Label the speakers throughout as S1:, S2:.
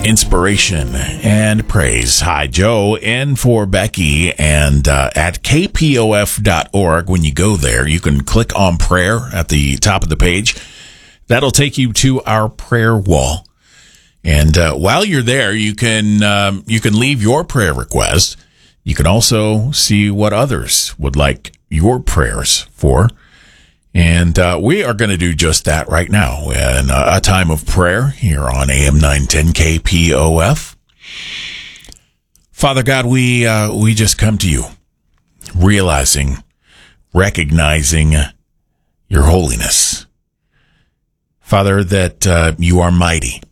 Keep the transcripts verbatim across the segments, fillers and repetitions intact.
S1: inspiration and praise. Hi, Joe, in for Becky, and uh, at k p o f dot org, when you go there, you can click on prayer at the top of the page. That'll take you to our prayer wall. And uh, while you're there, you can um, you can leave your prayer request. You can also see what others would like your prayers for. And uh, we are going to do just that right now in a, a time of prayer here on A M nine ten K P O F. Father God, we uh, we just come to you, realizing, recognizing your holiness. Father, that uh, you are mighty.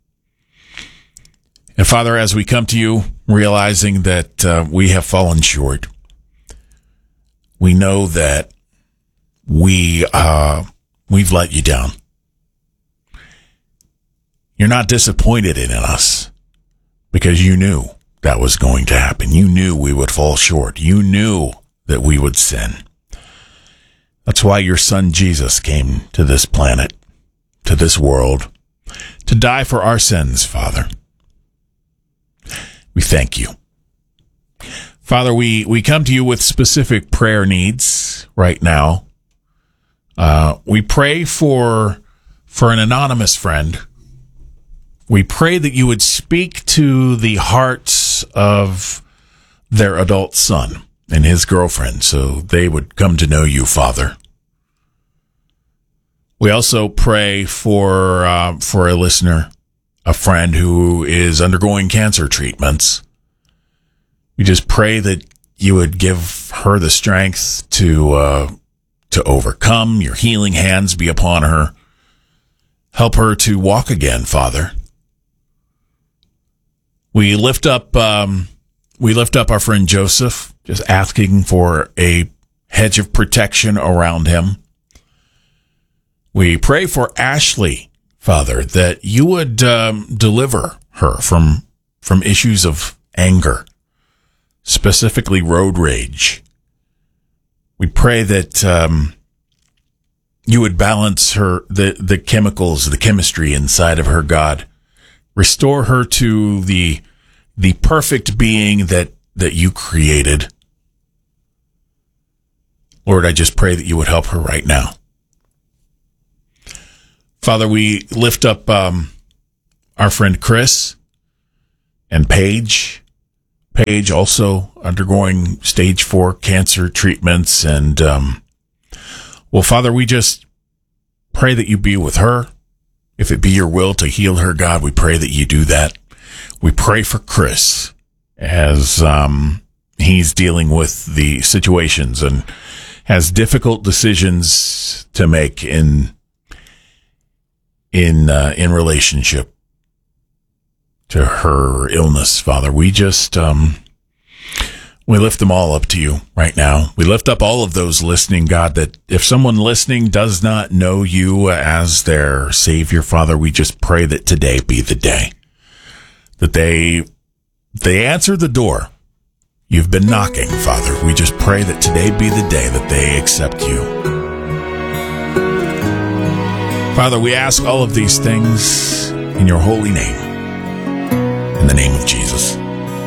S1: And Father, as we come to you, realizing that uh, we have fallen short, we know that we, uh, we've let you down. You're not disappointed in us because you knew that was going to happen. You knew we would fall short. You knew that we would sin. That's why your son Jesus came to this planet, to this world, to die for our sins, Father. We thank you. Father, we, we come to you with specific prayer needs right now. Uh, we pray for, for an anonymous friend. We pray that you would speak to the hearts of their adult son and his girlfriend so they would come to know you, Father. We also pray for, uh, for a listener, a friend who is undergoing cancer treatments. We just pray that you would give her the strength to, uh, to overcome. Your healing hands be upon her. Help her to walk again, Father. We lift up, um, we lift up our friend Joseph, just asking for a hedge of protection around him. We pray for Ashley, Father, that you would um, deliver her from from issues of anger, specifically road rage. We pray that um, you would balance her, the, the chemicals, the chemistry inside of her, God. Restore her to the the perfect being that, that you created. Lord, I just pray that you would help her right now. Father, we lift up um, our friend Chris and Paige. Paige also undergoing stage four cancer treatments. And, um, well, Father, we just pray that you be with her. If it be your will to heal her, God, we pray that you do that. We pray for Chris as um, he's dealing with the situations and has difficult decisions to make in in uh, in relationship to her illness, Father. We just, um, we lift them all up to you right now. We lift up all of those listening, God, that if someone listening does not know you as their Savior, Father, we just pray that today be the day that they, they answer the door. You've been knocking, Father. We just pray that today be the day that they accept you. Father, we ask all of these things in your holy name. In the name of Jesus.